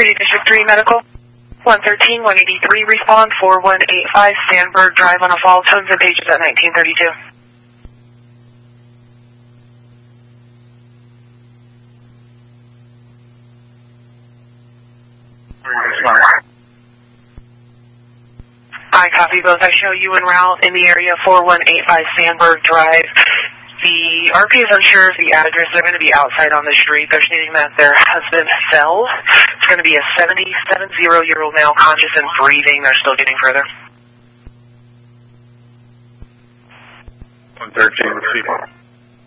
Security District 3 Medical. 113, 183, respond 4185 Sandberg Drive on a fault, tons and pages at 1932. I copy both. I show you en route in the area 4185 Sandberg Drive. The RP is unsure of the address. They're going to be outside on the street. They're stating that their husband fell. It's going to be a 77-year-old male, conscious and breathing. They're still getting further. 113, receive.